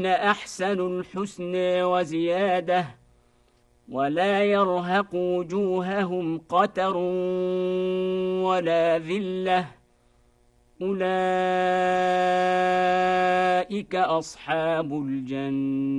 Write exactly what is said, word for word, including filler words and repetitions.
أحسنوا الحسنى وزيادة ولا يرهق وجوههم قتر ولا ذلة أولئك أصحاب الجنة